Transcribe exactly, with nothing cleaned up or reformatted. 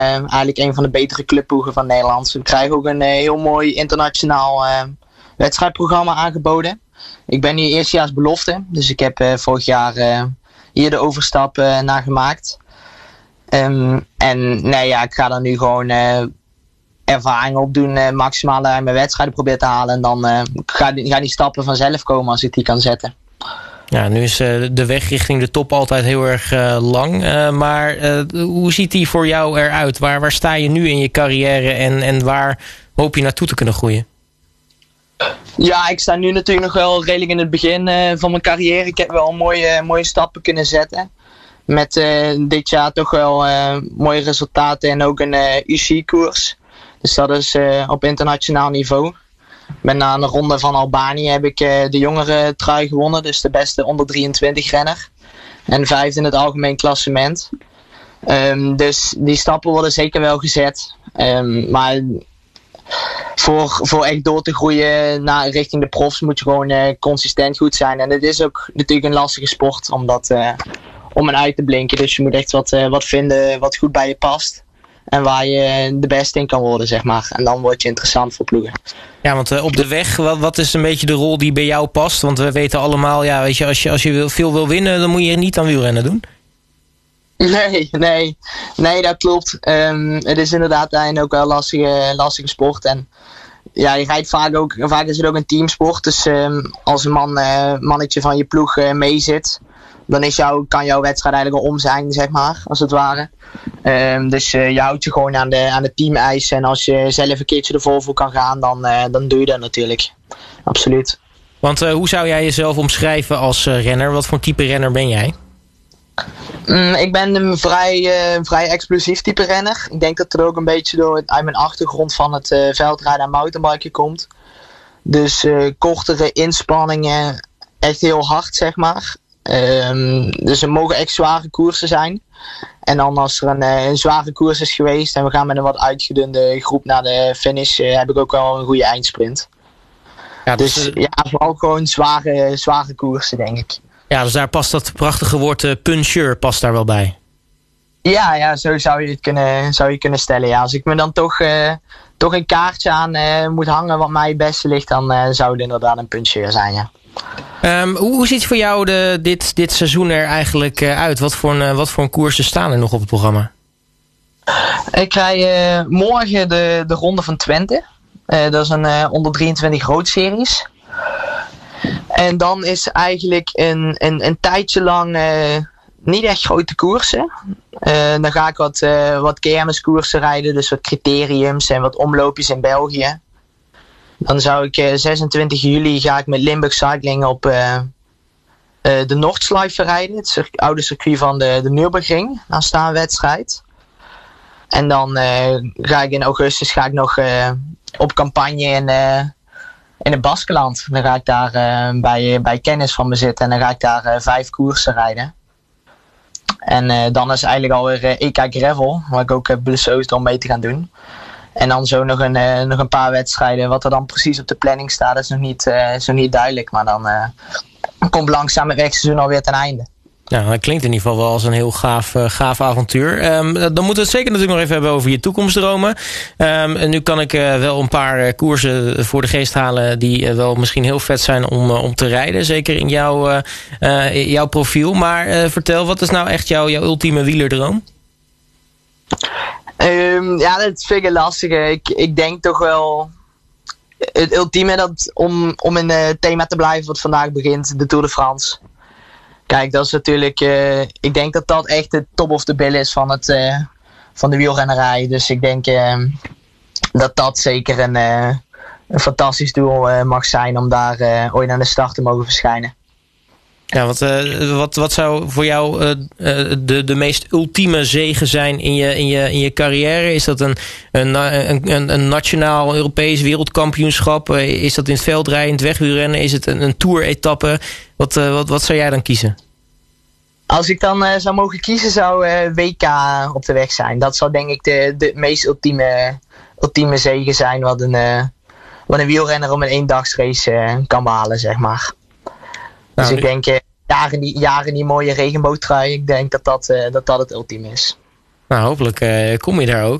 eigenlijk een van de betere clubploegen van Nederland. We krijgen ook een uh, heel mooi internationaal uh, wedstrijdprogramma aangeboden. Ik ben hier eerstejaars belofte, dus ik heb uh, vorig jaar uh, hier de overstap uh, naar gemaakt. Um, en nee, ja, ik ga dan nu gewoon uh, ervaring opdoen, uh, maximaal uit mijn wedstrijden proberen te halen. En dan uh, gaan die, gaan die stappen vanzelf komen als ik die kan zetten. Ja, nu is uh, de weg richting de top altijd heel erg uh, lang. Uh, maar uh, hoe ziet die voor jou eruit? Waar, waar sta je nu in je carrière en, en waar hoop je naartoe te kunnen groeien? Ja, ik sta nu natuurlijk nog wel redelijk in het begin uh, van mijn carrière. Ik heb wel mooie, mooie stappen kunnen zetten. Met uh, dit jaar toch wel uh, mooie resultaten en ook een uh, U C I-koers. Dus dat is uh, op internationaal niveau. Met na een ronde van Albanië heb ik uh, de jongere trui gewonnen. Dus de beste onder drieëntwintig renner. En vijfde in het algemeen klassement. Um, dus die stappen worden zeker wel gezet. Um, maar voor, voor echt door te groeien naar richting de profs moet je gewoon uh, consistent goed zijn. En het is ook natuurlijk een lastige sport om, dat, uh, om een uit te blinken. Dus je moet echt wat, uh, wat vinden wat goed bij je past. En waar je de beste in kan worden, zeg maar. En dan word je interessant voor ploegen. Ja, want uh, op de weg, wat, wat is een beetje de rol die bij jou past? Want we weten allemaal, ja, weet je, als je, als je wil, veel wil winnen, dan moet je niet aan wielrennen doen. Nee, nee. Nee, dat klopt. Um, het is inderdaad een ook wel een lastige, lastige sport. En ja, je rijdt vaak ook, vaak is het ook een teamsport. Dus um, als een man, uh, mannetje van je ploeg uh, mee zit, dan is jou, kan jouw wedstrijd eigenlijk al om zijn, zeg maar, als het ware. Um, dus uh, je houdt je gewoon aan de, aan de teameisen. En als je zelf een keertje ervoor voor kan gaan, dan, uh, dan doe je dat natuurlijk. Absoluut. Want uh, hoe zou jij jezelf omschrijven als uh, renner? Wat voor type renner ben jij? Mm, ik ben een vrij, uh, vrij explosief type renner. Ik denk dat er ook een beetje door uit mijn achtergrond van het uh, veldrijden en mountainbiken komt. Dus uh, kortere inspanningen, echt heel hard, zeg maar. Um, dus er mogen echt zware koersen zijn. En dan als er een, een zware koers is geweest en we gaan met een wat uitgedunde groep naar de finish, uh, heb ik ook wel een goede eindsprint. Ja, dus, dus ja, vooral gewoon zware, zware koersen, denk ik. Ja, dus daar past dat prachtige woord uh, puncheur past daar wel bij. Ja, ja, zo zou je het kunnen, zou je kunnen stellen. Ja, als ik me dan toch, uh, toch een kaartje aan uh, moet hangen wat mij het beste ligt, dan uh, zou het inderdaad een puncheur zijn, ja. Um, hoe, hoe ziet voor jou de, dit, dit seizoen er eigenlijk uh, uit? Wat voor, een, uh, wat voor een koersen staan er nog op het programma? Ik krijg uh, morgen de, de ronde van Twente. Uh, dat is een uh, onder drieëntwintig roodseries. En dan is eigenlijk een, een, een tijdje lang uh, niet echt grote koersen. Uh, dan ga ik wat, uh, wat kermiskoersen rijden, dus wat criteriums en wat omloopjes in België. Dan zou ik uh, zesentwintig juli ga ik met Limburg Cycling op uh, uh, de Noordschleife rijden. Het cir- oude circuit van de, de Nürburgring. Daar staat een wedstrijd. En dan uh, ga ik in augustus ga ik nog uh, op campagne in, uh, in het Baskeland. Dan ga ik daar uh, bij, bij kennis van me zitten. En dan ga ik daar uh, vijf koersen rijden. En uh, dan is eigenlijk alweer uh, E K Gravel. Waar ik ook heb besloten om mee te gaan doen. En dan zo nog een, uh, nog een paar wedstrijden. Wat er dan precies op de planning staat is nog niet, uh, is nog niet duidelijk. Maar dan uh, komt langzaam het wegseizoen alweer ten einde. Nou, dat klinkt in ieder geval wel als een heel gaaf, uh, gaaf avontuur. Um, dan moeten we het zeker natuurlijk nog even hebben over je toekomstdromen. Um, en nu kan ik uh, wel een paar uh, koersen voor de geest halen die uh, wel misschien heel vet zijn om, uh, om te rijden. Zeker in jouw, uh, uh, jouw profiel. Maar uh, vertel, wat is nou echt jouw, jouw ultieme wielerdroom? Um, ja, dat vind ik een lastige. Ik, ik denk toch wel het ultieme dat om, om in het thema te blijven wat vandaag begint, de Tour de France. Kijk, dat is natuurlijk, uh, ik denk dat dat echt de top of the bill is van, het, uh, van de wielrennerij. Dus ik denk uh, dat dat zeker een, uh, een fantastisch doel uh, mag zijn om daar uh, ooit aan de start te mogen verschijnen. Ja, wat, uh, wat, wat zou voor jou uh, uh, de, de meest ultieme zege zijn in je, in je, in je carrière? Is dat een, een, een, een nationaal Europees wereldkampioenschap? Uh, is dat in het veldrijden, in het wegwielrennen? Is het een, een tour-etappe? Wat, uh, wat, wat zou jij dan kiezen? Als ik dan uh, zou mogen kiezen, zou uh, W K op de weg zijn. Dat zou denk ik de, de meest ultieme, ultieme zege zijn wat een, uh, wat een wielrenner om een eendagsrace uh, kan behalen, zeg maar. Dus nou, ik denk, uh, jaren, die, jaren die mooie regenboogtrui, ik denk dat dat, uh, dat dat het ultieme is. Nou, hopelijk uh, kom je daar ook.